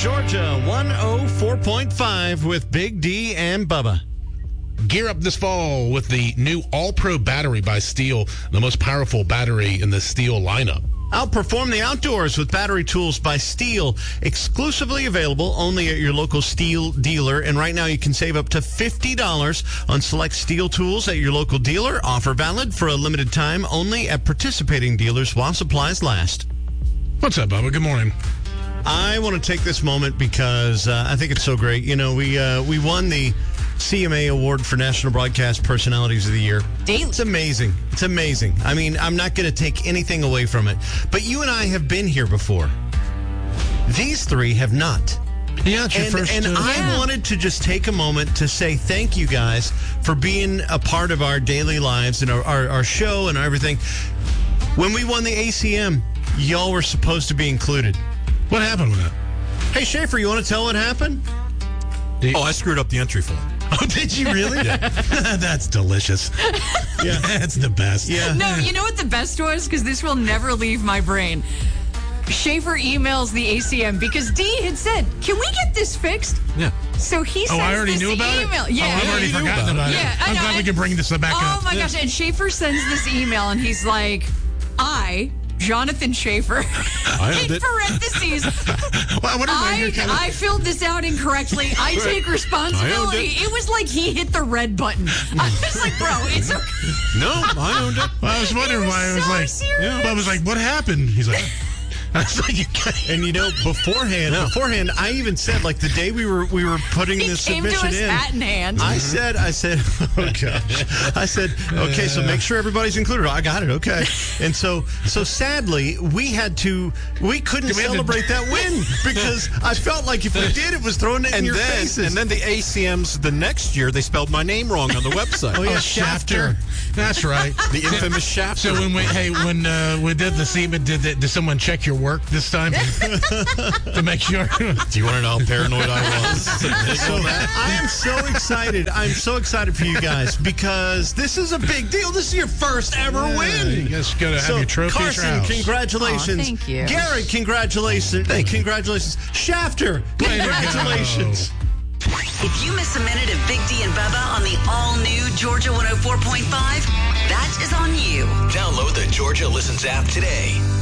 Georgia 104.5 with Big D and Bubba. Gear up this fall with the new All-Pro battery by Steel, the most powerful battery in the Steel lineup. Outperform the outdoors with battery tools by Steel, exclusively available only at your local Steel dealer. And right now you can save up to $50 on select Steel tools at your local dealer. Offer valid for a limited time only at participating dealers while supplies last. What's up, Bubba? Good morning. I want to take this moment because I think it's so great. You know, we won the CMA Award for National Broadcast Personalities of the Year. It's amazing. It's amazing. I mean, I'm not going to take anything away from it. But you and I have been here before. These three have not. Yeah, it's your first. And I wanted to just take a moment to say thank you guys for being a part of our daily lives and our show and everything. When we won the ACM, y'all were supposed to be included. What happened with that? Hey, Schaefer, you want to tell what happened? I screwed up the entry form. Oh, did you really? Yeah. That's delicious. Yeah. That's the best. Yeah. No, you know what the best was? Because this will never leave my brain. Schaefer emails the ACM because Dee had said, can we get this fixed? Yeah. So he sends I already this knew about email. it? Yeah. I've already forgotten about it. Yeah, I'm glad we can bring this back up. Oh, my gosh. And Schaefer sends this email, and he's like, Jonathan Schaefer, in parentheses, I filled this out incorrectly. I take responsibility. It was like he hit the red button. I was like, bro, it's okay. No, I owned it. Well, I was wondering why I was so like, serious. I was like, what happened? He's like, I was like, and you know, beforehand, I even said, like, the day we were putting the submission came to us in, hat in hand. I said, oh gosh, I said, okay, so make sure everybody's included. I got it, okay. And so sadly, we couldn't celebrate that win because I felt like if we did, it was throwing it in your faces. And then the ACMs the next year, they spelled my name wrong on the website. Oh yeah, Shafter. That's right. The infamous Shafter. So when we did the semen, did someone check your work this time to make sure? Do you want to know how paranoid I was? So I am so excited. I'm so excited for you guys because this is a big deal. This is your first ever win. You guys got to have your trophy at your Carson, house. congratulations. Aw, thank you. Garrett, congratulations. Congratulations. Shafter, congratulations. If you miss a minute of Big D and Bubba on the all-new Georgia 104.5, that is on you. Download the Georgia Listens app today.